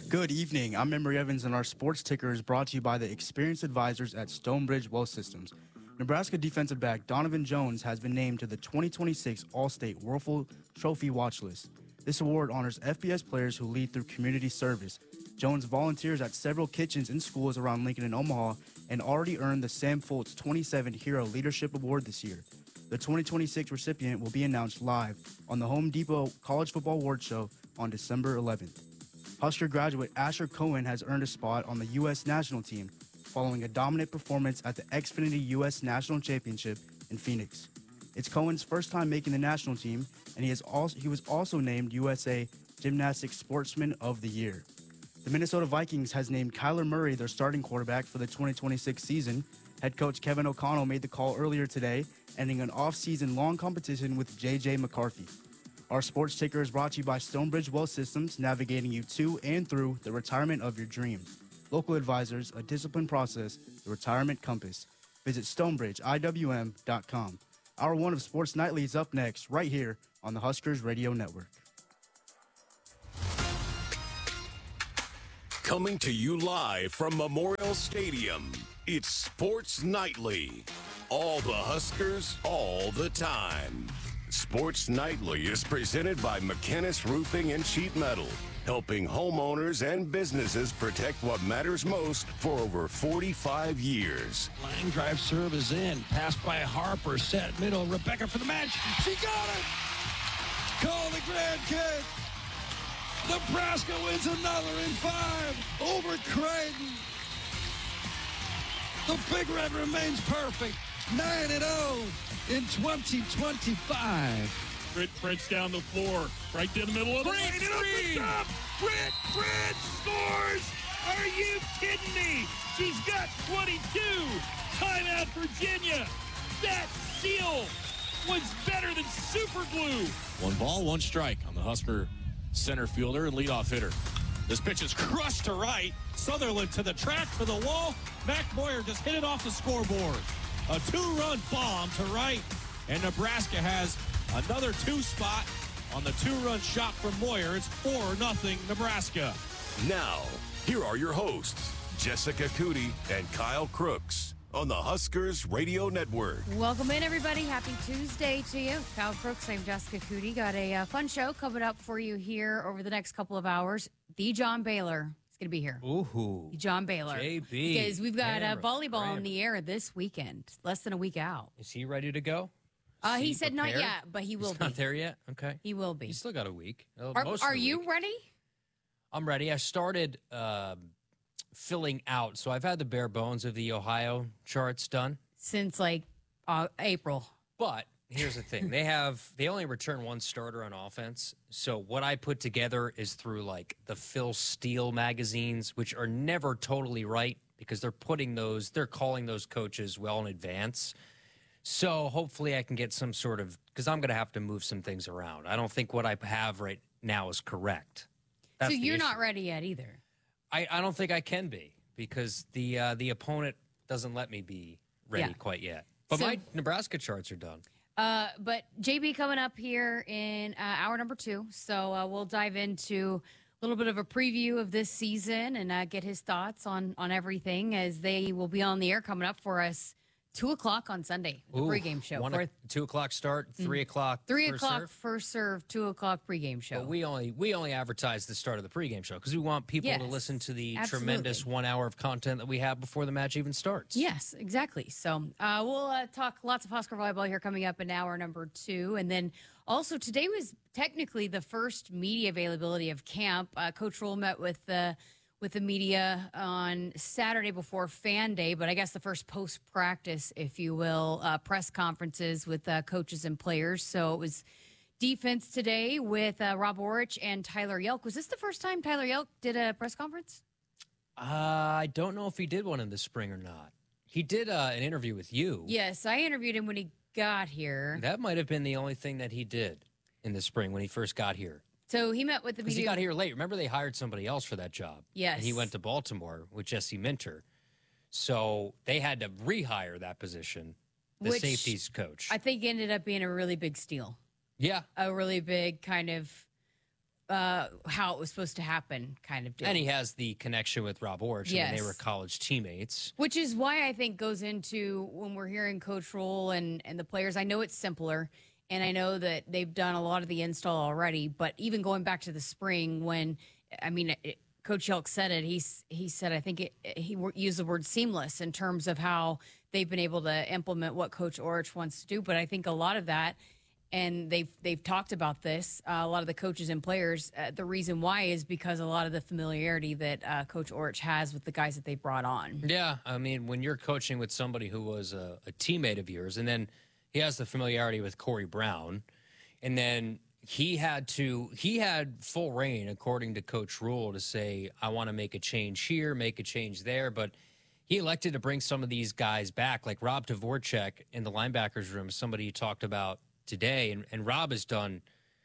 Good evening. I'm Emory Evans, and our sports ticker is brought to you by the experienced advisors at Stonebridge Wealth Systems. Nebraska defensive back Donovan Jones has been named to the 2026 All-State Wuerffel Trophy watch list. This award honors FBS players who lead through community service. Jones volunteers at several kitchens and schools around Lincoln and Omaha and already earned the Sam Foltz 27 Hero Leadership Award this year. The 2026 recipient will be announced live on the Home Depot College Football Award Show on December 11th. Husker graduate Asher Cohen has earned a spot on the U.S. national team following a dominant performance at the Xfinity U.S. National Championship in Phoenix. It's Cohen's first time making the national team, and he was also named USA Gymnastics Sportsman of the Year. The Minnesota Vikings has named Kyler Murray their starting quarterback for the 2026 season. Head coach Kevin O'Connell made the call earlier today, ending an off-season long competition with J.J. McCarthy. Our sports ticker is brought to you by Stonebridge Wealth Systems, navigating you to and through the retirement of your dreams. Local advisors, a disciplined process, the retirement compass. Visit StonebridgeIWM.com. Hour 1 of Sports Nightly is up next, right here on the Huskers Radio Network. Coming to you live from Memorial Stadium, it's Sports Nightly. All the Huskers, all the time. Sports Nightly is presented by McKinnis Roofing and Sheet Metal, helping homeowners and businesses protect what matters most for over 45 years. Line drive serve is in. Pass by Harper. Set middle. Rebecca for the match. She got it! Call the grand kick. Nebraska wins another in 5 over Creighton. The Big Red remains perfect. 9-0 in 2025. Fritz down the floor, right down the middle of the lane, and up the top. Fritz scores! Are you kidding me? She's got 22. Timeout, Virginia. That seal was better than super glue. One ball, one strike on the Husker center fielder and leadoff hitter. This pitch is crushed to right. Sutherland to the track for the wall. Mac Moyer just hit it off the scoreboard. A 2-run bomb to right, and Nebraska has another 2 spot on the 2-run shot from Moyer. It's 4-0 Nebraska. Now, here are your hosts, Jessica Cootie and Kyle Crooks on the Huskers Radio Network. Welcome in, everybody. Happy Tuesday to you. Kyle Crooks, I'm Jessica Cootie. Got a fun show coming up for you here over the next couple of hours. The John Baylor is going to be here. Ooh. John Baylor. JB. Because we've got volleyball in the air this weekend, less than a week out. Is he ready to go? He said not yet, but he will be. Not there yet? Okay. He will be. He's still got a week. Are you ready? I'm ready. I started filling out. So I've had the bare bones of the Ohio charts done. Since April. But here's the thing. They only return one starter on offense. So what I put together is through the Phil Steele magazines, which are never totally right because they're calling those coaches well in advance. So hopefully I can get some sort of, because I'm going to have to move some things around. I don't think what I have right now is correct. So you're not ready yet either. I don't think I can be because the opponent doesn't let me be ready quite yet. But my Nebraska charts are done. But JB coming up here in hour number 2. So we'll dive into a little bit of a preview of this season and get his thoughts on everything as they will be on the air coming up for us 2 o'clock on Sunday, the pregame show. 2 o'clock start, 3 o'clock 3 o'clock first serve, 2 o'clock pregame show. But we only advertise the start of the pregame show because we want people to listen to the tremendous 1 hour of content that we have before the match even starts. Yes, exactly. So we'll talk lots of Husker volleyball here coming up in hour number 2. And then also today was technically the first media availability of camp. Coach Rule met with the media on Saturday before Fan Day, but I guess the first post-practice, if you will, press conferences with coaches and players. So it was defense today with Rob Orich and Tyler Yelk. Was this the first time Tyler Yelk did a press conference? I don't know if he did one in the spring or not. He did an interview with you. Yes, I interviewed him when he got here. That might have been the only thing that he did in the spring when he first got here. So he met with the media. He got here late. Remember, they hired somebody else for that job. Yes. And he went to Baltimore with Jesse Minter. So they had to rehire that position, the safeties coach. I think ended up being a really big steal. Yeah. A really big kind of how it was supposed to happen, kind of deal. And he has the connection with Rob Orich. I mean, they were college teammates. Which is why I think goes into when we're hearing Coach Rule and the players. I know it's simpler, and I know that they've done a lot of the install already, but even going back to the spring when, Coach Yelk said it, he said, I think he used the word seamless in terms of how they've been able to implement what Coach Orich wants to do. But I think a lot of that, and they've talked about this, a lot of the coaches and players, the reason why is because a lot of the familiarity that Coach Orich has with the guys that they brought on. Yeah, I mean, when you're coaching with somebody who was a teammate of yours, and then he has the familiarity with Corey Brown, and then he had full reign, according to Coach Rule, to say, I want to make a change here, make a change there, but he elected to bring some of these guys back, like Rob Dvorak in the linebackers room, somebody you talked about today, and Rob has done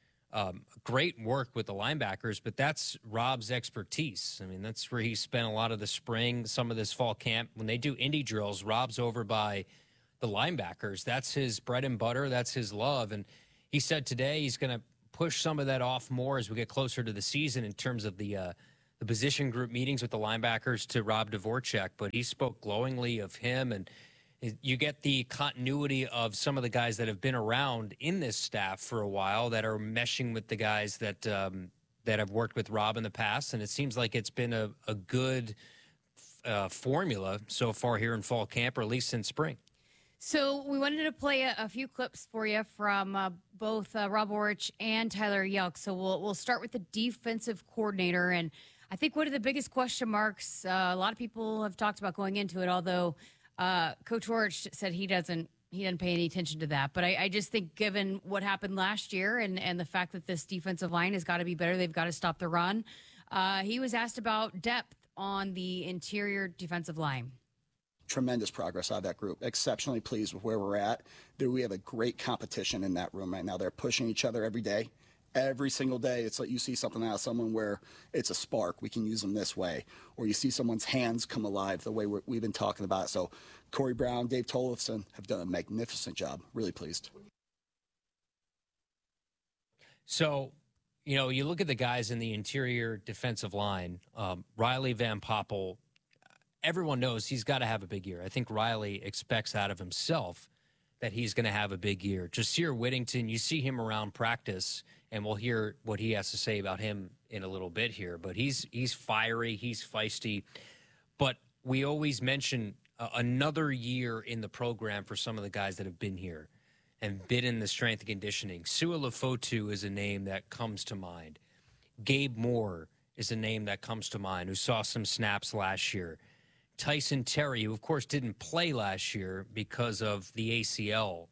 great work with the linebackers, but that's Rob's expertise. I mean, that's where he spent a lot of the spring, some of this fall camp. When they do indie drills, Rob's over by the linebackers. That's his bread and butter. That's his love. And he said today he's going to push some of that off more as we get closer to the season in terms of the position group meetings with the linebackers to Rob Dvorak. But he spoke glowingly of him, and you get the continuity of some of the guys that have been around in this staff for a while that are meshing with the guys that have worked with Rob in the past. And it seems like it's been a good formula so far here in fall camp, or at least in spring. So we wanted to play a few clips for you from both Rob Orich and Tyler Yelk. So we'll start with the defensive coordinator. And I think one of the biggest question marks, a lot of people have talked about going into it, although Coach Orich said he doesn't pay any attention to that. But I just think given what happened last year and the fact that this defensive line has got to be better, they've got to stop the run. He was asked about depth on the interior defensive line. Tremendous progress out of that group. Exceptionally pleased with where we're at. We have a great competition in that room right now. They're pushing each other every day. Every single day, it's like you see something out of someone where it's a spark. We can use them this way. Or you see someone's hands come alive the way we've been talking about. So Corey Brown, Dave Tollefson have done a magnificent job. Really pleased. So, you look at the guys in the interior defensive line, Riley Van Poppel, everyone knows he's got to have a big year. I think Riley expects out of himself that he's going to have a big year. Jasir Whittington, you see him around practice, and we'll hear what he has to say about him in a little bit here. But he's fiery, he's feisty. But we always mention another year in the program for some of the guys that have been here and been in the strength and conditioning. Sua Lefotu is a name that comes to mind. Gabe Moore is a name that comes to mind, who saw some snaps last year. Tyson Terry, who, of course, didn't play last year because of the ACL.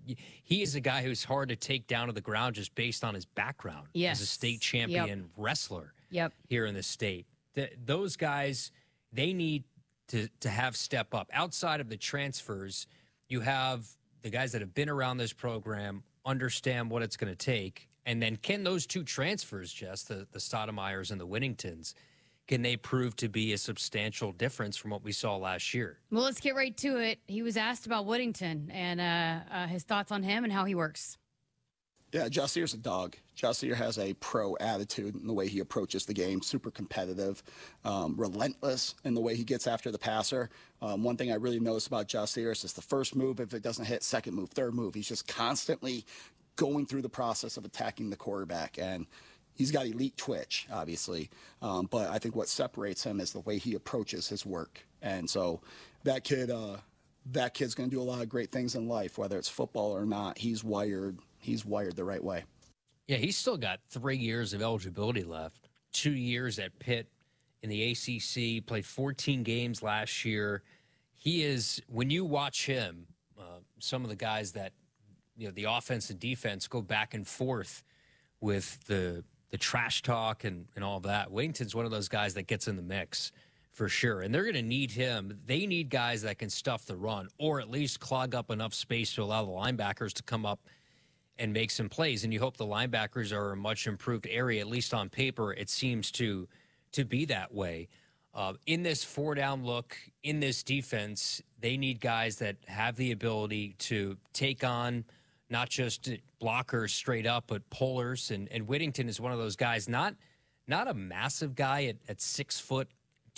He is a guy who's hard to take down to the ground just based on his background as a state champion wrestler here in the state. Those guys, they need to have step up. Outside of the transfers, you have the guys that have been around this program, understand what it's going to take, and then can those two transfers, Jess, the Stoudemire's and the Whittingtons, can they prove to be a substantial difference from what we saw last year? Well, let's get right to it. He was asked about Whittington and his thoughts on him and how he works. Yeah, Jasir's a dog. Jasir has a pro attitude in the way he approaches the game, super competitive, relentless in the way he gets after the passer. One thing I really noticed about Jasir is just the first move, if it doesn't hit, second move, third move. He's just constantly going through the process of attacking the quarterback. And he's got elite twitch, obviously, but I think what separates him is the way he approaches his work. And so that kid's going to do a lot of great things in life, whether it's football or not. He's wired the right way. Yeah, he's still got 3 years of eligibility left, 2 years at Pitt in the ACC, played 14 games last year. He is, when you watch him, some of the guys that, the offense and defense go back and forth with the trash talk and all of that. Whittington's one of those guys that gets in the mix for sure. And they're going to need him. They need guys that can stuff the run or at least clog up enough space to allow the linebackers to come up and make some plays. And you hope the linebackers are a much improved area, at least on paper. It seems to be that way. In this 4-down look, in this defense, they need guys that have the ability to take on not just blockers straight up, but pullers. And Whittington is one of those guys, not a massive guy at 6 foot,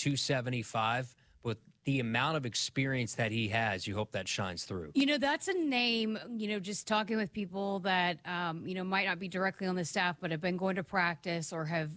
275, but the amount of experience that he has, you hope that shines through. You know, that's a name, just talking with people that, might not be directly on the staff, but have been going to practice or have,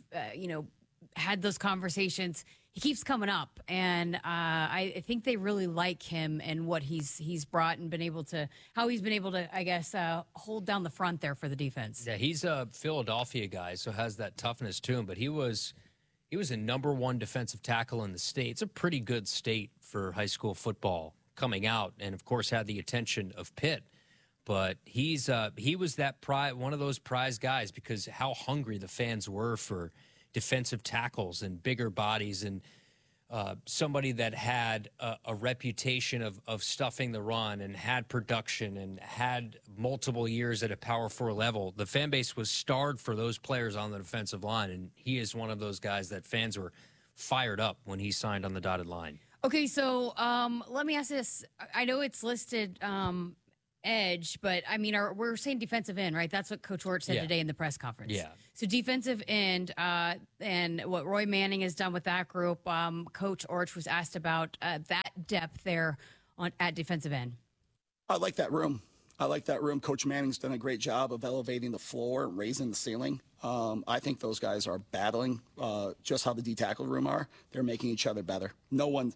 had those conversations. He keeps coming up, and I think they really like him and what he's brought and how he's been able to, I guess, hold down the front there for the defense. Yeah, he's a Philadelphia guy, so has that toughness to him. But he was a #1 defensive tackle in the state. It's a pretty good state for high school football coming out, and of course had the attention of Pitt. But he was one of those prize guys because how hungry the fans were for defensive tackles and bigger bodies, and somebody that had a reputation of stuffing the run and had production and had multiple years at a Power 4 level. The fan base was starved for those players on the defensive line, and he is one of those guys that fans were fired up when he signed on the dotted line. Okay, so let me ask this. I know it's listed edge, but I mean, we're saying defensive end, right? That's what Coach Ort said today in the press conference. Yeah. So defensive end, and what Roy Manning has done with that group. Coach Ort was asked about that depth there at defensive end. I like that room. Coach Manning's done a great job of elevating the floor and raising the ceiling. I think those guys are battling just how the D tackle room are. They're making each other better. No one's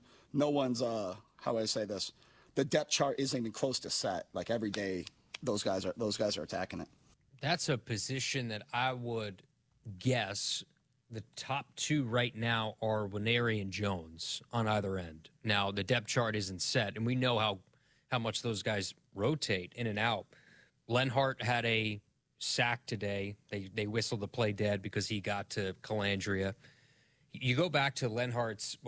how do I say this? The depth chart isn't even close to set. Like every day, those guys are attacking it. That's a position that I would guess the top two right now are Nwaneri and Jones on either end. Now, the depth chart isn't set, and we know how much those guys rotate in and out. Lenhart had a sack today. They whistled the play dead because he got to Calandria. You go back to Lenhart's,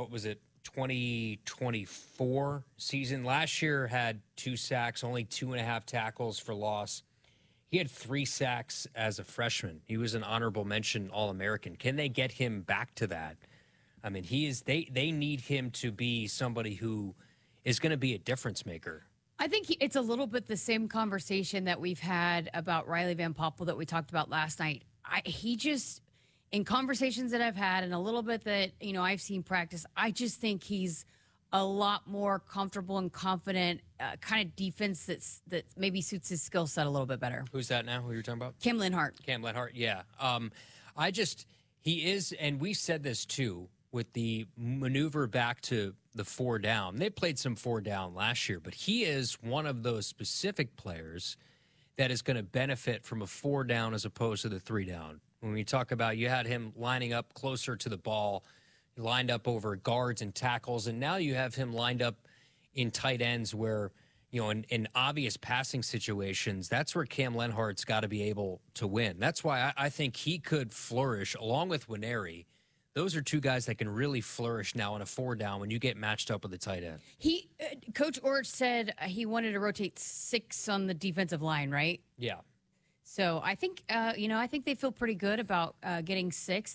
2024 season. Last year had 2 sacks, only 2.5 tackles for loss. He had 3 sacks as a freshman. He was an honorable mention All-American. Can they get him back to that? I mean, they need him to be somebody who is going to be a difference maker. I think it's a little bit the same conversation that we've had about Riley Van Poppel that we talked about last night. In conversations that I've had and a little bit that, I've seen practice, I just think he's a lot more comfortable and confident kind of defense that maybe suits his skill set a little bit better. Who's that now? Who you're talking about? Cam Lenhart. Cam Lenhart, yeah. He is, and we said this too, with the maneuver back to the 4 down. They played some 4 down last year, but he is one of those specific players that is going to benefit from a 4 down as opposed to the 3 down. When we talk about, you had him lining up closer to the ball, lined up over guards and tackles, and now you have him lined up in tight ends where, in obvious passing situations, that's where Cam Lenhart's got to be able to win. That's why I think he could flourish along with Nwaneri. Those are 2 guys that can really flourish now in a 4 down when you get matched up with a tight end. Coach Ort said he wanted to rotate 6 on the defensive line, right? Yeah. So I think, I think they feel pretty good about getting 6.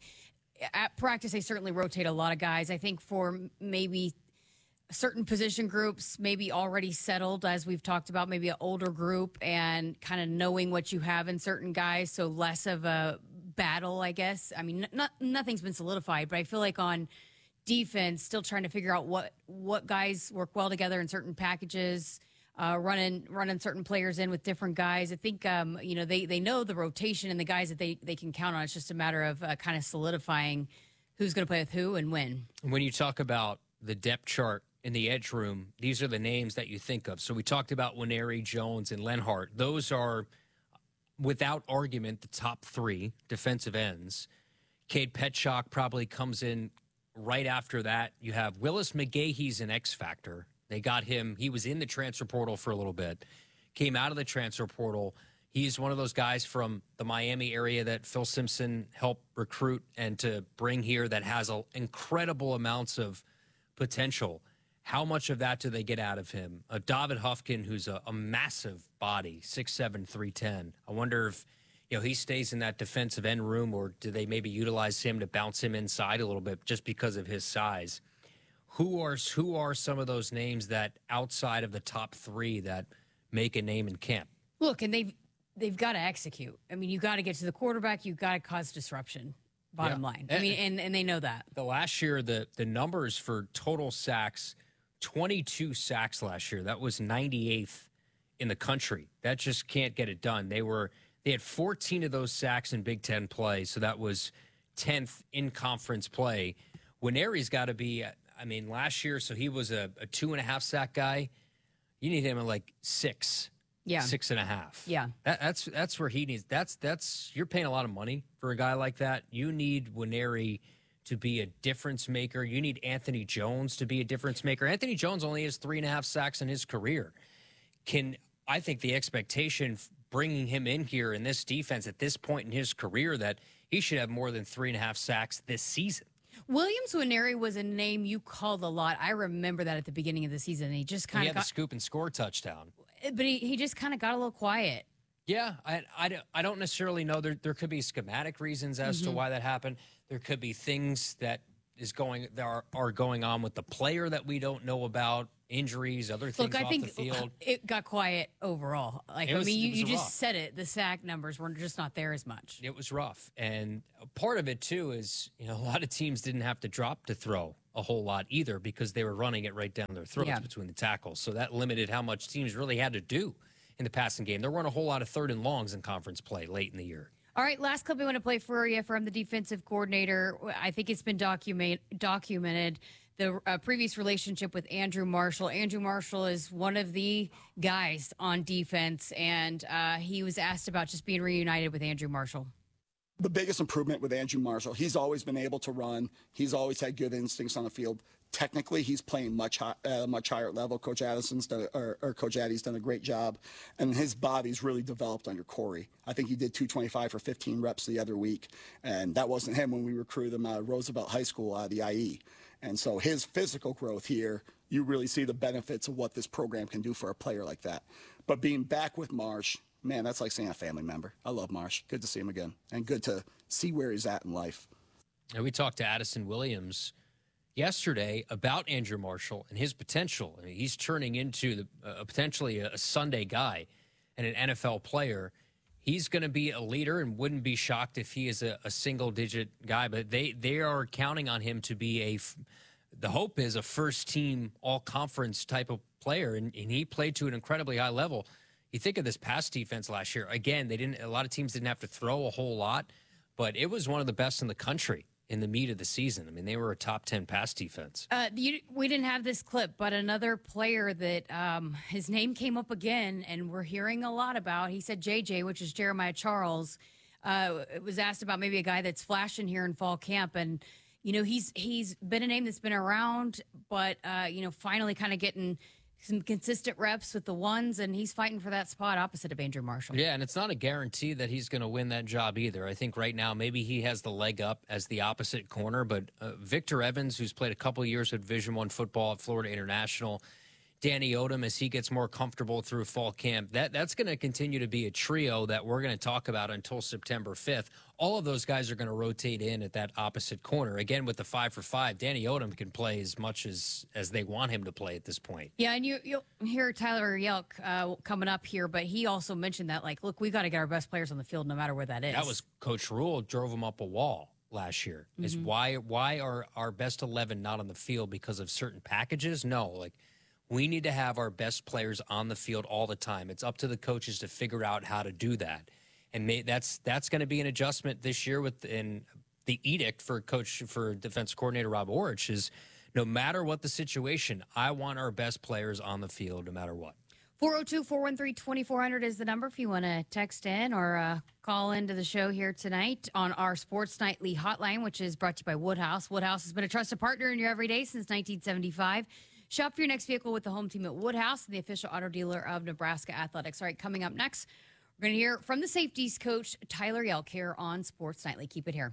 At practice, they certainly rotate a lot of guys. I think for maybe certain position groups, maybe already settled, as we've talked about, maybe an older group and kind of knowing what you have in certain guys. So less of a battle, I guess. I mean, nothing's been solidified, but I feel like on defense, still trying to figure out what guys work well together in certain packages. Running certain players in with different guys. I think, they know the rotation and the guys that they can count on. It's just a matter of kind of solidifying who's going to play with who and when. When you talk about the depth chart in the edge room, these are the names that you think of. So we talked about Nwaneri, Jones, and Lenhart. Those are, without argument, the top 3 defensive ends. Cade Petchock probably comes in right after that. You have Willis McGahee's an X factor. They got him. He was in the transfer portal for a little bit, came out of the transfer portal. He's one of those guys from the Miami area that Phil Simpson helped recruit and to bring here that has incredible amounts of potential. How much of that do they get out of him? David Hufkin, who's a massive body, 6'7", 310. I wonder if he stays in that defensive end room, or do they maybe utilize him to bounce him inside a little bit just because of his size? Who are some of those names that outside of the top 3 that make a name in camp? Look, and they've got to execute. I mean, you got to get to the quarterback. You got to cause disruption. Bottom line. I mean, and they know that. The last year, the numbers for total sacks, 22 sacks last year. That was 98th in the country. That just can't get it done. They had 14 of those sacks in Big Ten play, so that was 10th in conference play. Wieneri's got to be, I mean, last year, so he was a 2.5 sack guy. You need him at like 6. Yeah. 6.5. Yeah. That's where he needs. That's you're paying a lot of money for a guy like that. You need Wieneri to be a difference maker. You need Anthony Jones to be a difference maker. Anthony Jones only has 3.5 sacks in his career. I think the expectation bringing him in here in this defense at this point in his career that he should have more than 3.5 sacks this season. Williams Wieneri was a name you called a lot. I remember that at the beginning of the season. He just kind of got the scoop and score touchdown. But he just kind of got a little quiet. Yeah, I don't necessarily know. There could be schematic reasons as to why that happened. There could be things that are going on with the player that we don't know about, injuries, other things off the field. It got quiet overall. You just said it. The sack numbers were just not there as much. It was rough. And part of it, too, is, a lot of teams didn't have to drop to throw a whole lot either because they were running it right down their throats between the tackles. So that limited how much teams really had to do in the passing game. There weren't a whole lot of 3rd and longs in conference play late in the year. All right, last clip we want to play for you from the defensive coordinator. I think it's been documented the previous relationship with Andrew Marshall. Andrew Marshall is one of the guys on defense, and he was asked about just being reunited with Andrew Marshall. The biggest improvement with Andrew Marshall, he's always been able to run. He's always had good instincts on the field. Technically, he's playing much higher level. Coach Addison's done, or Coach Addy's done a great job, and his body's really developed under Corey. I think he did 225 for 15 reps the other week, and that wasn't him when we recruited him out of Roosevelt High School out of the IE. And so his physical growth here, you really see the benefits of what this program can do for a player like that. But being back with Marsh, man, that's like seeing a family member. I love Marsh. Good to see him again, and good to see where he's at in life. And we talked to Addison Williams yesterday about Andrew Marshall and his potential. I mean, he's turning into potentially a Sunday guy and an NFL player. He's going to be a leader and wouldn't be shocked if he is a single-digit guy. But they are counting on him to be the hope is a first-team all-conference type of player, and he played to an incredibly high level. You think of this pass defense last year. Again, a lot of teams didn't have to throw a whole lot, but it was one of the best in the country in the meat of the season. I mean, they were a top 10 pass defense. We didn't have this clip, but another player that his name came up again, and we're hearing a lot about. He said JJ, which is Jeremiah Charles. It was asked about maybe a guy that's flashing here in fall camp, and he's been a name that's been around, but finally kind of getting some consistent reps with the ones, and he's fighting for that spot opposite of Andrew Marshall. Yeah, and it's not a guarantee that he's going to win that job either. I think right now maybe he has the leg up as the opposite corner, but Victor Evans, who's played a couple of years with Division I football at Florida International, Danny Odom, as he gets more comfortable through fall camp, that's going to continue to be a trio that we're going to talk about until September 5th. All of those guys are going to rotate in at that opposite corner. Again, with the 5-for-5, Danny Odom can play as much as they want him to play at this point. Yeah, and you'll hear Tyler Yelk coming up here, but he also mentioned that, look, we got to get our best players on the field no matter where that is. That was Coach Rule drove him up a wall last year. Mm-hmm. Is why are our best 11 not on the field because of certain packages? No, we need to have our best players on the field all the time. It's up to the coaches to figure out how to do that. And that's going to be an adjustment this year within the edict for defensive coordinator Rob Orich is no matter what the situation, I want our best players on the field no matter what. 402-413-2400 is the number if you want to text in or call into the show here tonight on our Sports Nightly hotline, which is brought to you by Woodhouse. Woodhouse has been a trusted partner in your everyday since 1975. Shop for your next vehicle with the home team at Woodhouse, the official auto dealer of Nebraska Athletics. All right, coming up next, we're going to hear from the safeties coach, Tyler Yelk, here on Sports Nightly. Keep it here.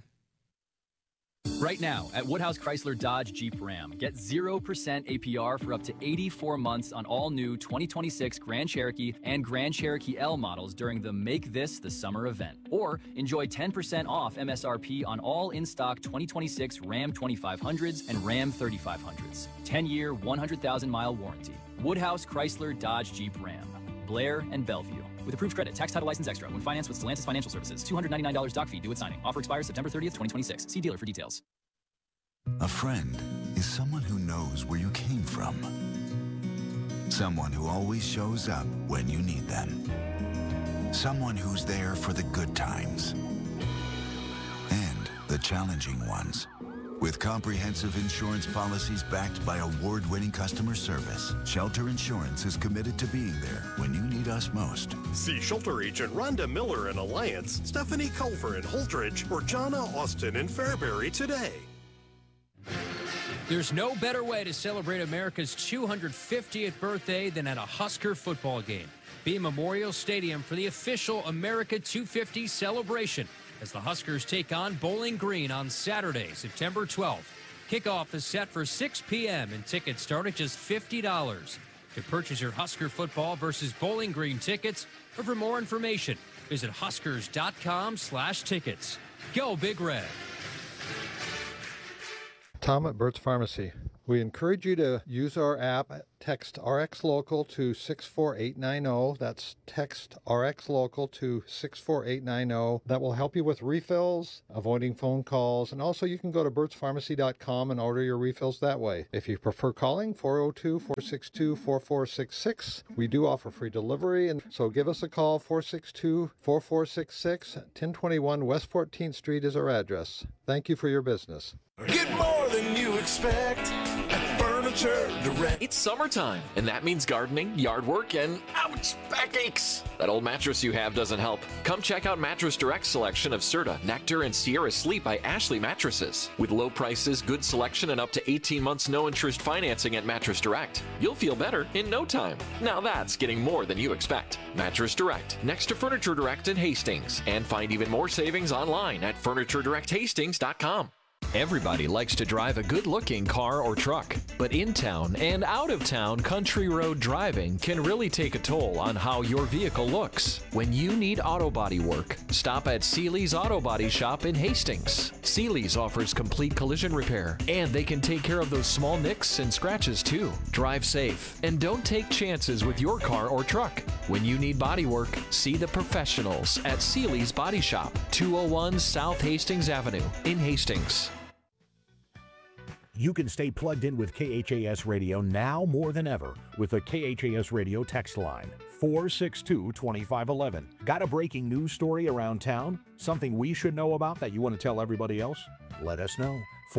Right now at Woodhouse Chrysler Dodge Jeep Ram, get 0% APR for up to 84 months on all new 2026 Grand Cherokee and Grand Cherokee L models during the Make This the Summer event. Or enjoy 10% off MSRP on all in-stock 2026 Ram 2500s and Ram 3500s. 10-year, 100,000-mile warranty. Woodhouse Chrysler Dodge Jeep Ram, Blair and Bellevue. With approved credit, tax title license extra when financed with Stellantis Financial Services. $299 doc fee due at signing. Offer expires September 30th, 2026. See dealer for details. A friend is someone who knows where you came from. Someone who always shows up when you need them. Someone who's there for the good times and the challenging ones. With comprehensive insurance policies backed by award-winning customer service, Shelter Insurance is committed to being there when you need us most. See Shelter Agent Rhonda Miller in Alliance, Stephanie Culver in Holdridge, or Jonna Austin in Fairbury today. There's no better way to celebrate America's 250th birthday than at a Husker football game. Be Memorial Stadium for the official America 250 celebration as the Huskers take on Bowling Green on Saturday, September 12th. Kickoff is set for 6 p.m. and tickets start at just $50. To purchase your Husker football versus Bowling Green tickets, or for more information, visit huskers.com/tickets. Go Big Red. Tom at Burt's Pharmacy. We encourage you to use our app. Text RX Local to 64890. That's text RX Local to 64890. That will help you with refills, avoiding phone calls, and also you can go to burtspharmacy.com and order your refills that way. If you prefer calling, 402-462-4466. We do offer free delivery, and so give us a call, 462-4466. 1021 West 14th Street is our address. Thank you for your business. Get more than you expect at Furniture Direct. It's summertime, and that means gardening, yard work, and ouch, backaches. That old mattress you have doesn't help. Come check out Mattress Direct's selection of Serta, Nectar, and Sierra Sleep by Ashley Mattresses. With low prices, good selection, and up to 18 months no-interest financing at Mattress Direct, you'll feel better in no time. Now that's getting more than you expect. Mattress Direct, next to Furniture Direct in Hastings, and find even more savings online at FurnitureDirectHastings.com. Everybody likes to drive a good-looking car or truck, but in-town and out-of-town country road driving can really take a toll on how your vehicle looks. When you need auto body work, stop at Seeley's Auto Body Shop in Hastings. Seeley's offers complete collision repair, and they can take care of those small nicks and scratches too. Drive safe, and don't take chances with your car or truck. When you need body work, see the professionals at Seeley's Body Shop, 201 South Hastings Avenue in Hastings. You can stay plugged in with KHAS Radio now more than ever with the KHAS Radio text line, 462-2511. Got a breaking news story around town? Something we should know about that you want to tell everybody else? Let us know.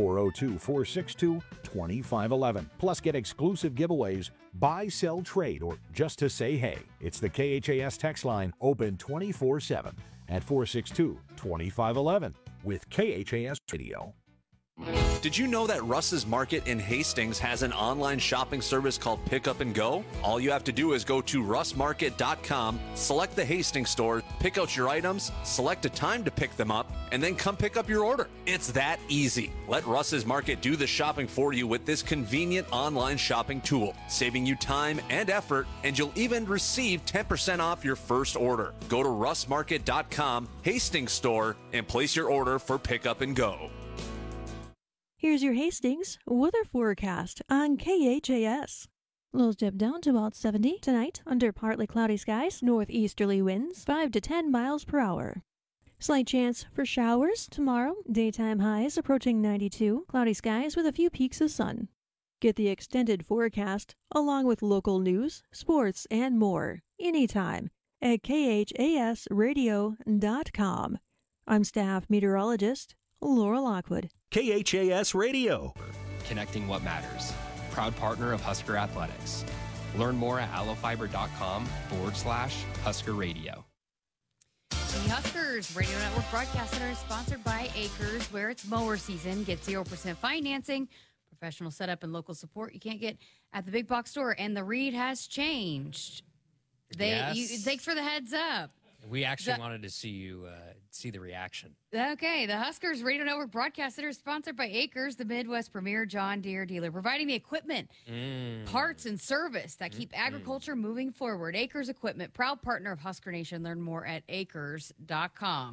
402-462-2511. Plus, get exclusive giveaways, buy, sell, trade, or just to say hey. It's the KHAS text line, open 24/7 at 462-2511 with KHAS Radio. Did you know that Russ's Market in Hastings has an online shopping service called Pick Up and Go? All you have to do is go to russmarket.com, select the Hastings store, pick out your items, select a time to pick them up, and then come pick up your order. It's that easy. Let Russ's Market do the shopping for you with this convenient online shopping tool, saving you time and effort, and you'll even receive 10% off your first order. Go to russmarket.com, Hastings store, and place your order for Pick Up and Go. Here's your Hastings weather forecast on KHAS. Lows dip down to about 70 tonight under partly cloudy skies, northeasterly winds 5 to 10 miles per hour. Slight chance for showers tomorrow, daytime highs approaching 92, cloudy skies with a few peaks of sun. Get the extended forecast along with local news, sports, and more anytime at khasradio.com. I'm staff meteorologist Laura Lockwood. KHAS Radio. Connecting what matters. Proud partner of Husker Athletics. Learn more at allophiber.com/Husker Radio. The Huskers Radio Network Broadcast Center is sponsored by Acres, where it's mower season. Get 0% financing, professional setup, and local support you can't get at the big box store. And the read has changed. Thanks for the heads up. We actually wanted to see you see the reaction. Okay, the Huskers Radio Network Broadcast Center is sponsored by Acres, the Midwest premier John Deere dealer, providing the equipment, parts, and service that keep agriculture moving forward. Acres Equipment, proud partner of Husker Nation. Learn more at acres.com.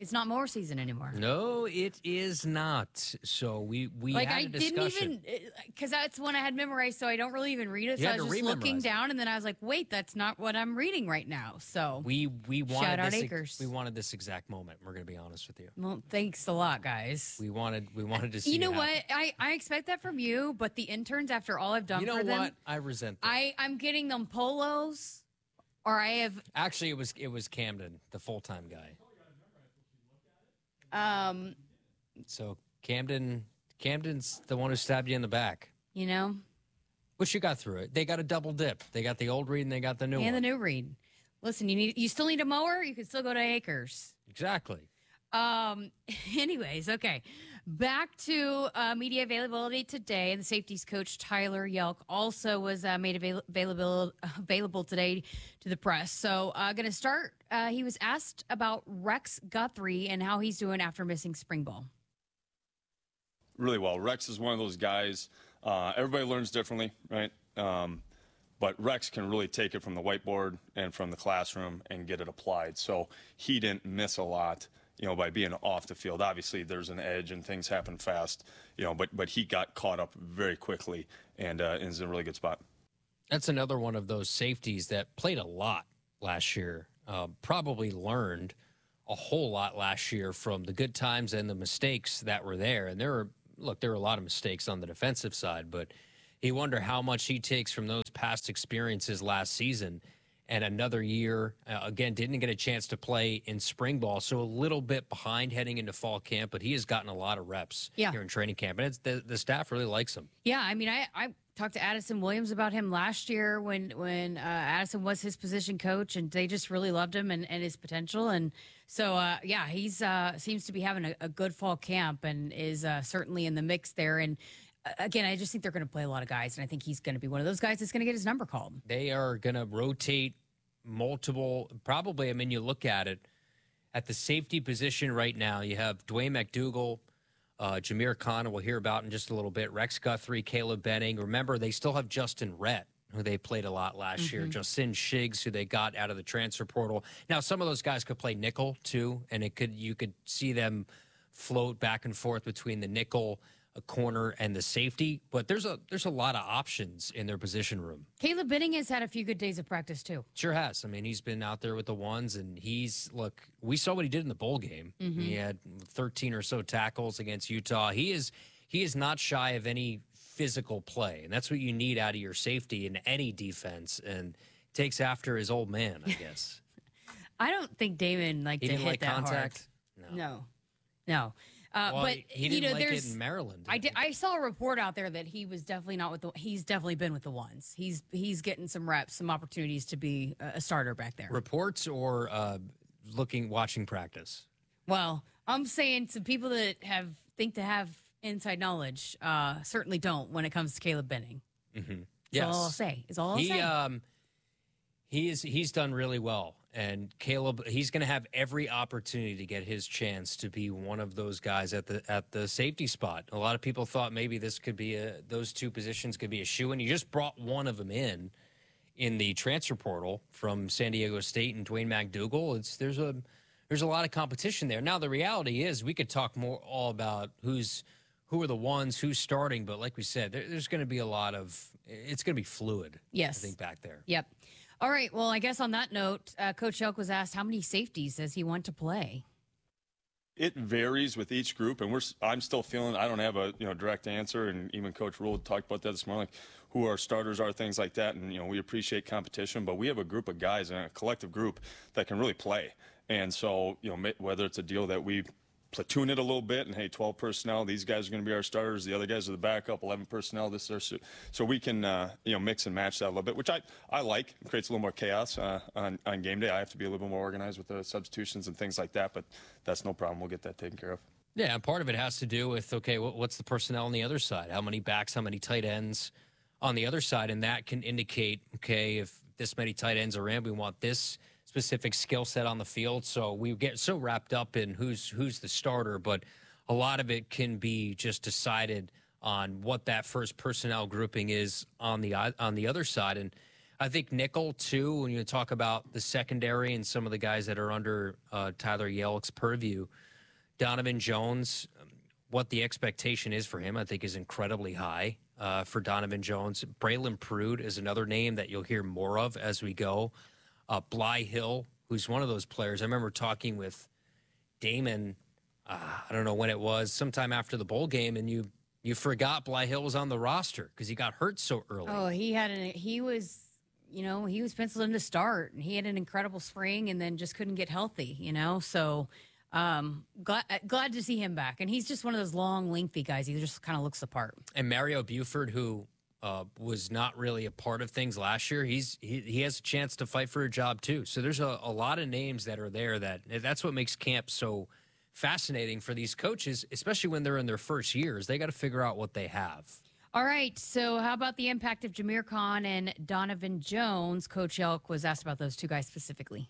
It's not mower season anymore. No, it is not. So we Like had I a didn't discussion. even, because that's one I had memorized, so I don't really even read it. You So I had was to just looking rememorize it. down, and then I was like, wait, that's not what I'm reading right now. So We wanted shout out this. Acres. We wanted this exact moment. We're going to be honest with you. Well, thanks a lot, guys. We wanted to see. You know it what? happen. I expect that from you, but the interns, after all I've done You know for them, what? I resent that. I'm getting them polos, or I have Actually, it was Camden, the full-time guy. So Camden's the one who stabbed you in the back. you know, But you got through it. They got a double dip. They got the old read and they got the new and one. the new read. Listen, you still need a mower. You can still go to Acres. Exactly. Anyways, okay. Back to media availability today. The safeties coach Tyler Yelk also was made available today to the press. So going to start, he was asked about Rex Guthrie and how he's doing after missing spring ball. Really well. Rex is one of those guys, everybody learns differently, right? But Rex can really take it from the whiteboard and from the classroom and get it applied. So he didn't miss a lot, by being off the field. Obviously, there's an edge and things happen fast, but he got caught up very quickly and is in a really good spot. That's another one of those safeties that played a lot last year. Probably learned a whole lot last year from the good times and the mistakes that were there. And there were a lot of mistakes on the defensive side, but you wonder how much he takes from those past experiences last season. And another year, again, didn't get a chance to play in spring ball, so a little bit behind heading into fall camp, but he has gotten a lot of reps here in training camp, and the staff really likes him. Yeah, I mean, I talked to Addison Williams about him last year when Addison was his position coach, and they just really loved him and his potential. And so, he's seems to be having a good fall camp and is certainly in the mix there. And again, I just think they're going to play a lot of guys, and I think he's going to be one of those guys that's going to get his number called. They are going to rotate multiple, probably, I mean, you look at it, at the safety position right now, you have Dwayne McDougal, Jameer Khan, we'll hear about in just a little bit, Rex Guthrie, Caleb Benning. Remember, they still have Justin Rhett, who they played a lot last year, Justin Shiggs, who they got out of the transfer portal. Now, some of those guys could play nickel, too, and you could see them float back and forth between the nickel, a corner, and the safety, but there's a lot of options in their position room. Caleb Benning has had a few good days of practice, too. Sure has. I mean, he's been out there with the ones, and we saw what he did in the bowl game. He had 13 or so tackles against Utah. He is not shy of any physical play, and that's what you need out of your safety in any defense, and takes after his old man, I guess. I don't think Damon liked He to didn't hit like that contact? hard. No. But he didn't like it in Maryland. I saw a report out there that he was definitely not with he's definitely been with the ones. He's getting some reps, some opportunities to be a starter back there. Reports or watching practice? Well, I'm saying some people that think to have inside knowledge certainly don't when it comes to Caleb Benning. Mm-hmm. That's all I'll say. Is all I'll say. He's done really well. And Caleb, he's going to have every opportunity to get his chance to be one of those guys at the safety spot. A lot of people thought maybe this could be those two positions could be a shoe-in. You just brought one of them in the transfer portal from San Diego State and Dwayne McDougal. There's a lot of competition there. Now the reality is we could talk more all about who are the ones, who's starting, but like we said, there's going to be it's going to be fluid. Yes, I think back there. Yep. All right. Well, I guess on that note, Coach Yelk was asked how many safeties does he want to play? It varies with each group, and I'm still feeling I don't have a direct answer, and even Coach Rule talked about that this morning, like who our starters are, things like that, and we appreciate competition, but we have a group of guys and a collective group that can really play, and so whether it's a deal that we platoon it a little bit and hey, 12 personnel, these guys are going to be our starters, the other guys are the backup, 11 personnel, so we can mix and match that a little bit, which I like. It creates a little more chaos on game day. I have to be a little bit more organized with the substitutions and things like that, but that's no problem. We'll get that taken care of. Yeah, and part of it has to do with, okay, what's the personnel on the other side? How many backs, how many tight ends on the other side? And that can indicate, okay, if this many tight ends are in, we want this specific skill set on the field. So we get so wrapped up in who's the starter, but a lot of it can be just decided on what that first personnel grouping is on the other side. And I think nickel, too, when you talk about the secondary and some of the guys that are under Tyler Yelk's purview, Donovan Jones, what the expectation is for him, I think, is incredibly high for Donovan Jones. Braylon Prude is another name that you'll hear more of as we go. Bly Hill, who's one of those players. I remember talking with Damon, I don't know when it was, sometime after the bowl game, and you forgot Bly Hill was on the roster because he got hurt so early. Oh, he was penciled in to start, and he had an incredible spring and then just couldn't get healthy, so glad to see him back. And he's just one of those long, lengthy guys. He just kind of looks the part. And Mario Buford, who was not really a part of things last year, he has a chance to fight for a job too. So there's a lot of names that are there that's what makes camp so fascinating for these coaches, especially when they're in their first years. They got to figure out what they have. All right, so how about the impact of Jameer Khan and Donovan Jones? Coach Yelk was asked about those two guys specifically.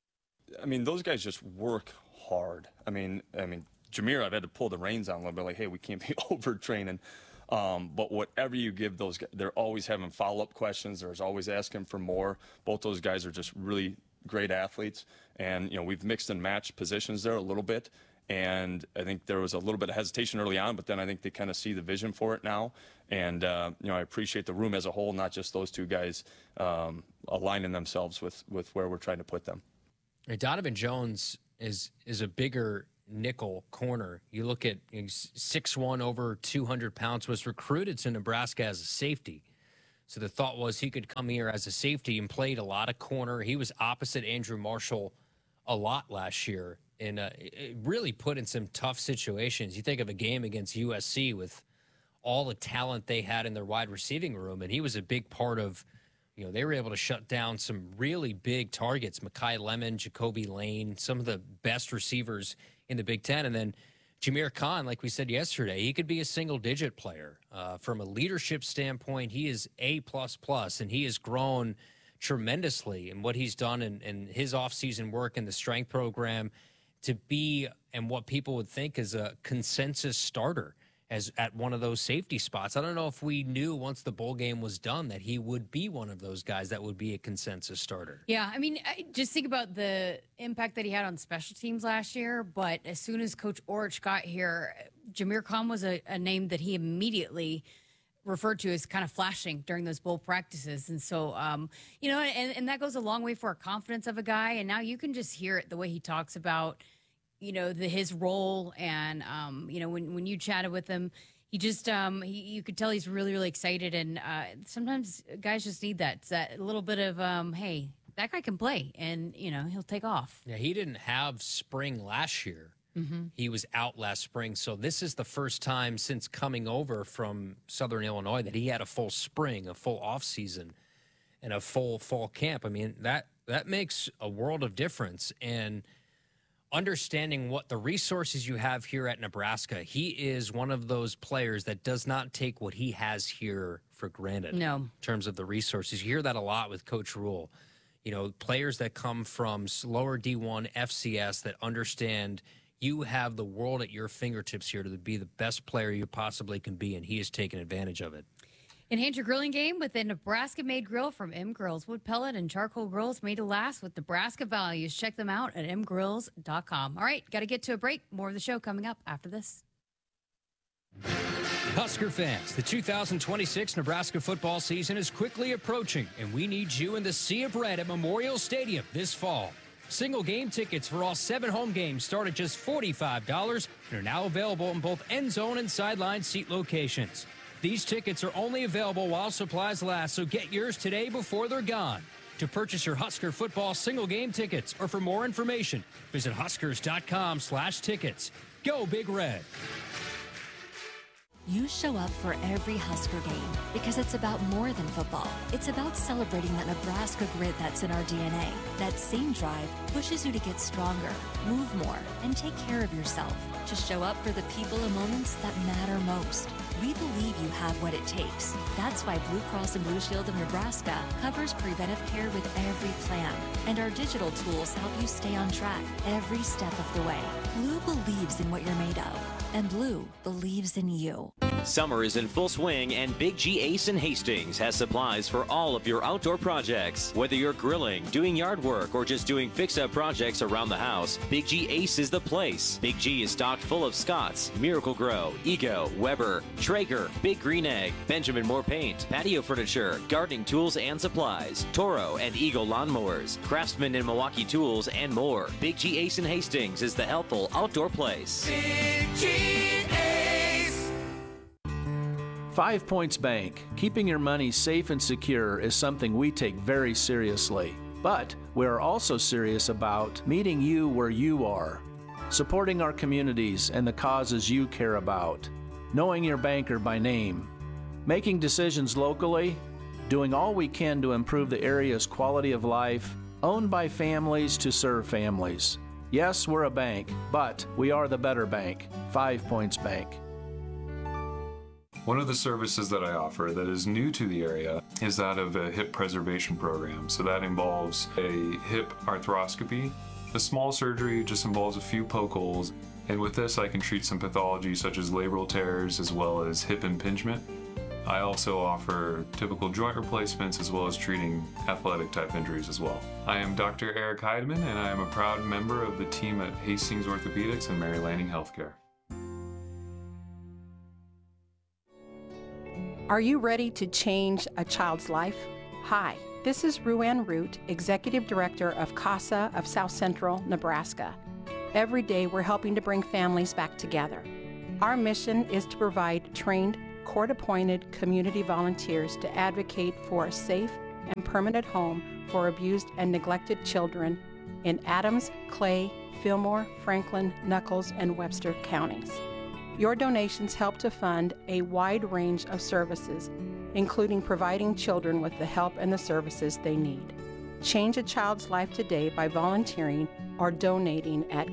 I mean, those guys just work hard. I mean, Jameer, I've had to pull the reins on a little bit, like, hey, we can't be overtraining. But whatever you give those guys, they're always having follow-up questions. There's always asking for more. Both those guys are just really great athletes. And, we've mixed and matched positions there a little bit. And I think there was a little bit of hesitation early on, but then I think they kind of see the vision for it now. And, I appreciate the room as a whole, not just those two guys aligning themselves with where we're trying to put them. Donovan Jones is a bigger nickel corner. You look at 6'1", over 200 pounds, was recruited to Nebraska as a safety. So the thought was he could come here as a safety and played a lot of corner. He was opposite Andrew Marshall a lot last year and really put in some tough situations. You think of a game against USC with all the talent they had in their wide receiving room, and he was a big part of, they were able to shut down some really big targets, Mekhi Lemon, Jacoby Lane, some of the best receivers in the Big Ten. And then Jameer Khan, like we said yesterday, he could be a single-digit player. From a leadership standpoint, he is A++, and he has grown tremendously in what he's done in his offseason work in the strength program to be, and what people would think is a consensus starter at one of those safety spots. I don't know if we knew once the bowl game was done that he would be one of those guys that would be a consensus starter. Yeah, I mean, just think about the impact that he had on special teams last year, but as soon as Coach Orich got here, Jameer Khan was a name that he immediately referred to as kind of flashing during those bowl practices. And so, and that goes a long way for a confidence of a guy. And now you can just hear it the way he talks about, his role. And, when you chatted with him, he just, you could tell he's really, really excited. And sometimes guys just need that little bit of, hey, that guy can play, and, he'll take off. Yeah, he didn't have spring last year. Mm-hmm. He was out last spring. So this is the first time since coming over from Southern Illinois that he had a full spring, a full off season, and a full fall camp. I mean, that makes a world of difference. And understanding what the resources you have here at Nebraska, he is one of those players that does not take what he has here for granted. No. In terms of the resources. You hear that a lot with Coach Rule. Players that come from lower D1 FCS that understand you have the world at your fingertips here to be the best player you possibly can be, and he has taken advantage of it. Enhance your grilling game with a Nebraska-made grill from M Grills. Wood pellet and charcoal grills made to last with Nebraska values. Check them out at mgrills.com. All right, got to get to a break. More of the show coming up after this. Husker fans, the 2026 Nebraska football season is quickly approaching, and we need you in the Sea of Red at Memorial Stadium this fall. Single game tickets for all 7 home games start at just $45 and are now available in both end zone and sideline seat locations. These tickets are only available while supplies last, so get yours today before they're gone. To purchase your Husker football single game tickets or for more information, visit huskers.com/tickets. Go Big Red. You show up for every Husker game because it's about more than football. It's about celebrating that Nebraska grit that's in our DNA. That same drive pushes you to get stronger, move more, and take care of yourself. To show up for the people and moments that matter most. We believe you have what it takes. That's why Blue Cross and Blue Shield of Nebraska covers preventive care with every plan. And our digital tools help you stay on track every step of the way. Blue believes in what you're made of. And Blue believes in you. Summer is in full swing, and Big G Ace in Hastings has supplies for all of your outdoor projects. Whether you're grilling, doing yard work, or just doing fix-up projects around the house, Big G Ace is the place. Big G is stocked full of Scott's, Miracle-Gro, Ego, Weber, Traeger, Big Green Egg, Benjamin Moore Paint, patio furniture, gardening tools and supplies, Toro and Eagle lawnmowers, Craftsman and Milwaukee tools, and more. Big G Ace in Hastings is the helpful outdoor place. Big G Ace. 5 Points Bank. Keeping your money safe and secure is something we take very seriously. But we are also serious about meeting you where you are, supporting our communities and the causes you care about, knowing your banker by name, making decisions locally, doing all we can to improve the area's quality of life, owned by families to serve families. Yes, we're a bank, but we are the better bank. 5 Points Bank. One of the services that I offer that is new to the area is that of a hip preservation program. So that involves a hip arthroscopy. The small surgery just involves a few poke holes, and with this I can treat some pathology such as labral tears as well as hip impingement. I also offer typical joint replacements as well as treating athletic type injuries as well. I am Dr. Eric Heidemann, and I am a proud member of the team at Hastings Orthopedics and Mary Lanning Healthcare. Are you ready to change a child's life? Hi, this is Ruann Root, Executive Director of CASA of South Central, Nebraska. Every day we're helping to bring families back together. Our mission is to provide trained, court-appointed community volunteers to advocate for a safe and permanent home for abused and neglected children in Adams, Clay, Fillmore, Franklin, Nuckolls, and Webster counties. Your donations help to fund a wide range of services, including providing children with the help and the services they need. Change a child's life today by volunteering or donating at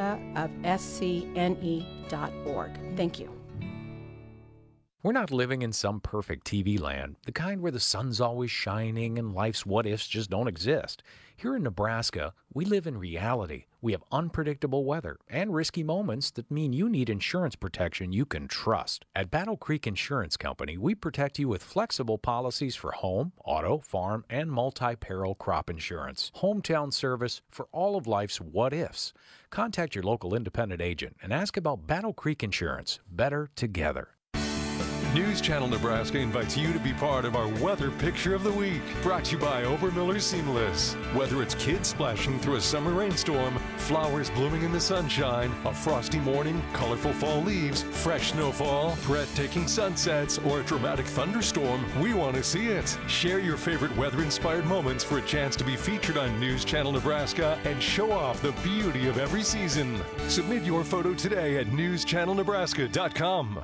casaofscne.org. Thank you. We're not living in some perfect TV land, the kind where the sun's always shining and life's what-ifs just don't exist. Here in Nebraska, we live in reality. We have unpredictable weather and risky moments that mean you need insurance protection you can trust. At Battle Creek Insurance Company, we protect you with flexible policies for home, auto, farm, and multi-peril crop insurance. Hometown service for all of life's what-ifs. Contact your local independent agent and ask about Battle Creek Insurance. Better together. News Channel Nebraska invites you to be part of our Weather Picture of the Week, brought to you by Obermiller Seamless. Whether it's kids splashing through a summer rainstorm, flowers blooming in the sunshine, a frosty morning, colorful fall leaves, fresh snowfall, breathtaking sunsets, or a dramatic thunderstorm, we want to see it. Share your favorite weather-inspired moments for a chance to be featured on News Channel Nebraska and show off the beauty of every season. Submit your photo today at newschannelnebraska.com.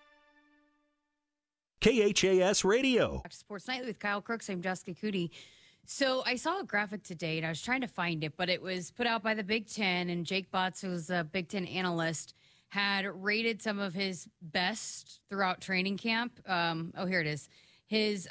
KHAS Radio. Sports Nightly with Kyle Crooks. I'm Jessica Cootie. So I saw a graphic today, and I was trying to find it, but it was put out by the Big Ten, and Jake Botts, who's a Big Ten analyst, had rated some of his best throughout training camp. Here it is. His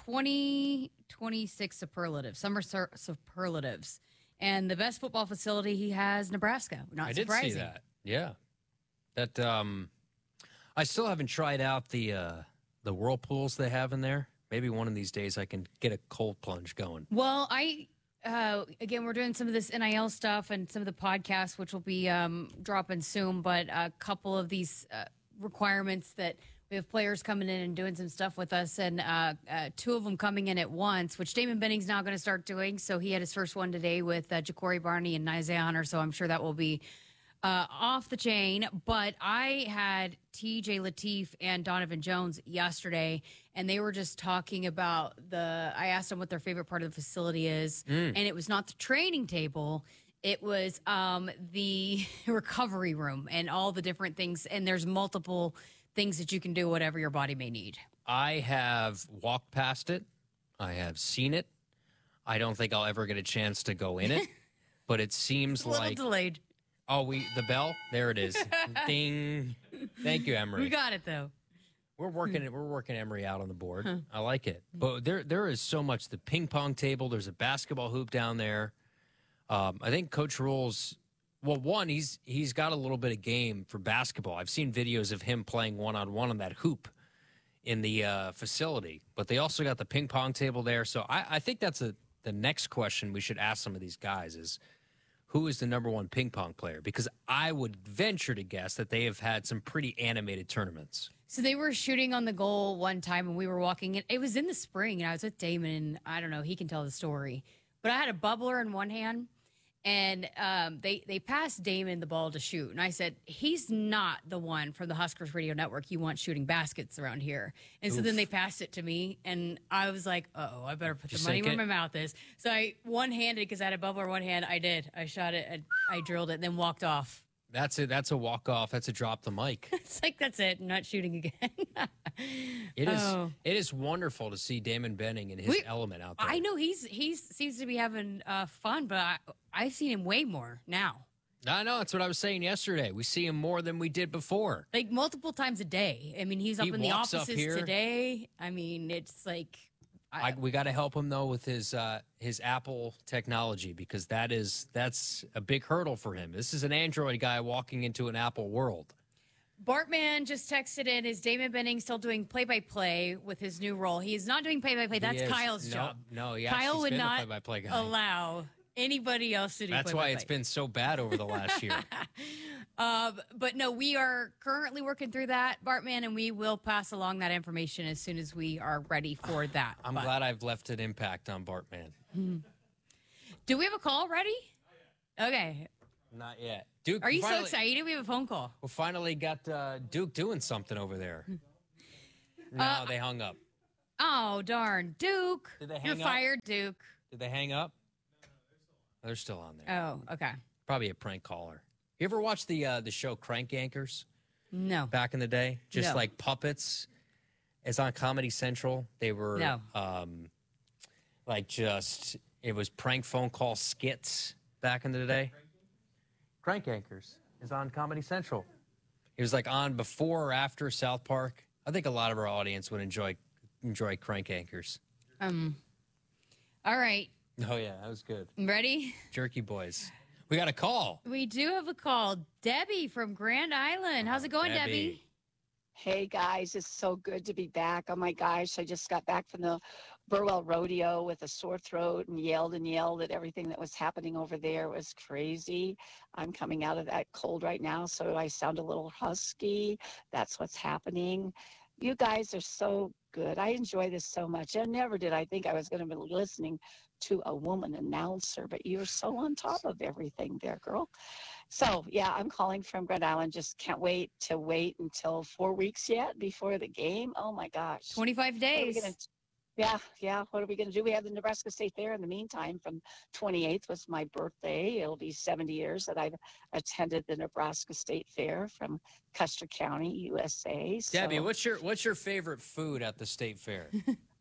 2026 superlatives, summer superlatives. And the best football facility he has, Nebraska. Not surprising. I did see that. Yeah. That I still haven't tried out the whirlpools they have in there. Maybe one of these days I can get a cold plunge going. Well, again, we're doing some of this NIL stuff and some of the podcasts, which will be dropping soon, but a couple of these requirements that we have players coming in and doing some stuff with us, and two of them coming in at once, which Damon Benning's now going to start doing. So he had his first one today with Ja'Cory Barney and Isaiah Hunter, so I'm sure that will be off the chain. But I had TJ Lateef and Donovan Jones yesterday, and they were just talking about I asked them what their favorite part of the facility is, and it was not the training table. It was the recovery room and all the different things, and there's multiple things that you can do, whatever your body may need. I have walked past it. I have seen it. I don't think I'll ever get a chance to go in it, but it seems a little delayed. Oh, the bell? There it is. Ding. Thank you, Emery. We got it, though. We're working Emery out on the board. Huh. I like it. But there is so much. The ping pong table, there's a basketball hoop down there. I think Coach Rule's Well, one, he's got a little bit of game for basketball. I've seen videos of him playing one-on-one on that hoop in the facility, but they also got the ping pong table there. So I think that's the next question we should ask some of these guys is, who is the number one ping pong player? Because I would venture to guess that they have had some pretty animated tournaments. So they were shooting on the goal one time, and we were walking in. It was in the spring, and I was with Damon, and I don't know, he can tell the story. But I had a bubbler in one hand, and they passed Damon the ball to shoot. And I said, he's not the one from the Huskers Radio Network you want shooting baskets around here. And so then they passed it to me, and I was like, uh-oh, I better put the money where my mouth is. So I one-handed, because I had a bubbler in one hand, I did. I shot it, and I drilled it, and then walked off. That's it. That's a walk-off. That's a drop the mic. It's like, that's it. I'm not shooting again. It is wonderful to see Damon Benning in his element out there. I know he seems to be having fun, but I've seen him way more now. I know. That's what I was saying yesterday. We see him more than we did before. Like multiple times a day. I mean, he's up in the offices today. I mean, it's like... we got to help him though with his Apple technology, because that's a big hurdle for him. This is an Android guy walking into an Apple world. Bartman just texted in, is Damon Benning still doing play-by-play with his new role? He is not doing play-by-play. That's Kyle's job. No, Kyle would not play-by-play guy. allow anybody else to do That's play-by-play. why it's been so bad over the last year. But no, we are currently working through that, Bartman, and we will pass along that information as soon as we are ready for that. I'm glad I've left an impact on Bartman. Do we have a call ready? Okay. Not yet. Duke, are you so excited? We have a phone call. We finally got Duke doing something over there. No, they hung up. Oh, darn. Duke. Did they hang You're up? fired, Duke. Did they hang up? They're still on there. Oh, okay. Probably a prank caller. You ever watch the show Crank Yankers? No. Back in the day? Just No. like puppets. It's on Comedy Central. They were it was prank phone call skits back in the day. Crank Yankers is on Comedy Central. It was like on before or after South Park. I think a lot of our audience would enjoy Crank Yankers. All right. Oh yeah, that was good. Ready? Jerky Boys. We got a call. We do have a call. Debbie from Grand Island. How's it going, Debbie? Hey, guys. It's so good to be back. Oh, my gosh. I just got back from the Burwell Rodeo with a sore throat and yelled at everything that was happening over there. It was crazy. I'm coming out of that cold right now, so I sound a little husky. That's what's happening. You guys are so good. I enjoy this so much. And never did I think I was going to be listening to a woman announcer, but you're so on top of everything there, girl. So, yeah, I'm calling from Grand Island. Just can't wait until 4 weeks yet before the game. Oh, my gosh. 25 days. Yeah. What are we going to do? We have the Nebraska State Fair in the meantime. From 28th was my birthday. It'll be 70 years that I've attended the Nebraska State Fair from Custer County, USA. Debbie, what's your favorite food at the State Fair?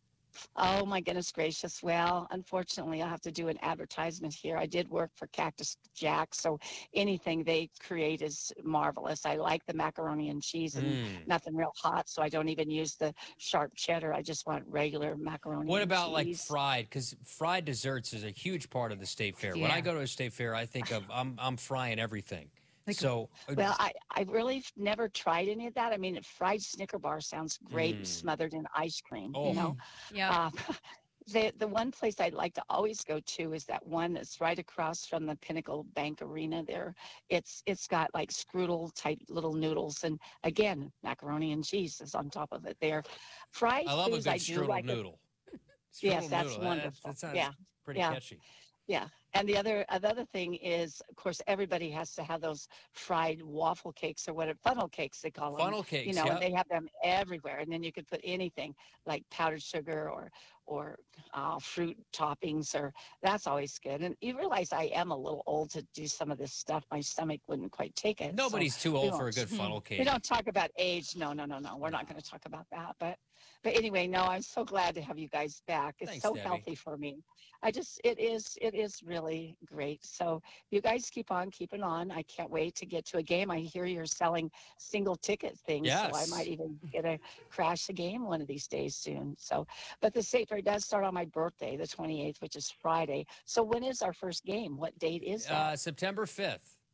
Oh, my goodness gracious. Well, unfortunately, I'll have to do an advertisement here. I did work for Cactus Jack, so anything they create is marvelous. I like the macaroni and cheese and nothing real hot, so I don't even use the sharp cheddar. I just want regular macaroni What and about cheese. like fried? Because fried desserts is a huge part of the State Fair. When Yeah. I go to a State Fair, I think of I'm frying everything. So Well, I really never tried any of that. I mean, fried Snicker bar sounds great smothered in ice cream, Oh. you know? Yeah. The one place I'd like to always go to is that one that's right across from the Pinnacle Bank Arena there. It's got like strudel type little noodles, and again, macaroni and cheese is on top of it there. Fried I love a foods good I do strudel like. noodle. Yes, Strudel that's noodle. wonderful. That sounds Yeah. pretty Yeah. catchy. Yeah. And the other thing is, of course, everybody has to have those fried waffle cakes or whatever, funnel cakes they call them. Funnel cakes, You know, yep. and they have them everywhere. And then you could put anything like powdered sugar or fruit toppings, or that's always good. And you realize I am a little old to do some of this stuff. My stomach wouldn't quite take it. Nobody's so too we old for a won't- good funnel cake. We don't talk about age. No. We're not going to talk about that. But anyway, no, I'm so glad to have you guys back. It's Thanks, so Debbie. healthy for me. It is really great. So you guys keep on keeping on. I can't wait to get to a game. I hear you're selling single ticket things, so I Yes. might even get a crash a game one of these days soon. So, but the State Fair does start on my birthday, the 28th, which is Friday. So when is our first game? What date is that? September 5th.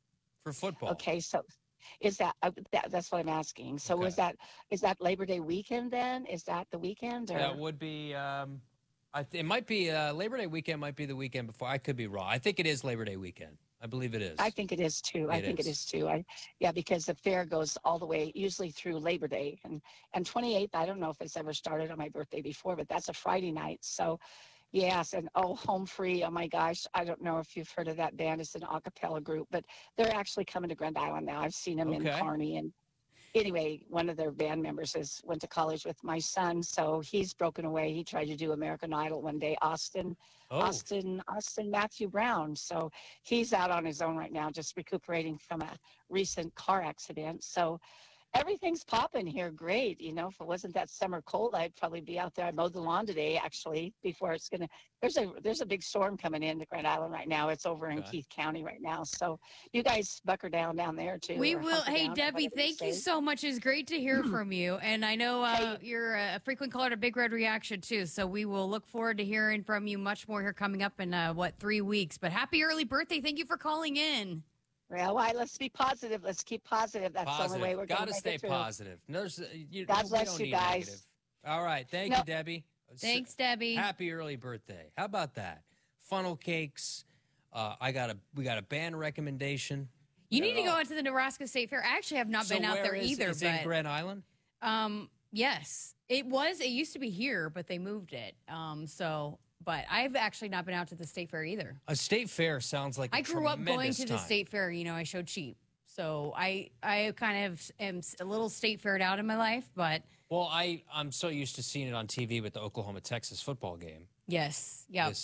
for football. Okay, so is that's what I'm asking. So is that Labor Day weekend then? Is that the weekend? Or? That would be. It might be Labor Day weekend. Might be the weekend before. I could be wrong. I think it is Labor Day weekend. I believe it is. I think it is too. I think it is too. Because the fair goes all the way, usually through Labor Day, and 28th. I don't know if it's ever started on my birthday before, but that's a Friday night. So, yes, and Home Free. Oh my gosh, I don't know if you've heard of that band. It's an a cappella group, but they're actually coming to Grand Island now. I've seen them in Kearney, and anyway, one of their band members went to college with my son, so he's broken away. He tried to do American Idol one day. Austin Matthew Brown. So he's out on his own right now, just recuperating from a recent car accident. So everything's popping here. Great. If it wasn't that summer cold, I'd probably be out there. I mowed the lawn today, actually, before it's going to, there's a big storm coming into Grand Island right now. It's over in Keith County right now. So you guys bucker down there too. We will. Hey, Debbie, thank you so much. It's great to hear from you. And I know you're a frequent caller to Big Red Reaction too. So we will look forward to hearing from you much more here coming up in 3 weeks. But happy early birthday. Thank you for calling in. Well, let's be positive. Let's keep positive. That's the only way we're going to make it through. Gotta stay positive. God bless you guys. Negative. All right. Thank you, Debbie. Thanks, Debbie. Happy early birthday. How about that? Funnel cakes. We got a band recommendation. You need to go out to the Nebraska State Fair. I actually have not been out there either. Is it in Grand Island? Yes. It used to be here, but they moved it. But I've actually not been out to the state fair either. A state fair sounds like I grew up going to the state fair. I showed sheep. So I kind of am a little state faired out in my life. But well, I'm so used to seeing it on TV with the Oklahoma-Texas football game. Yes. Yeah.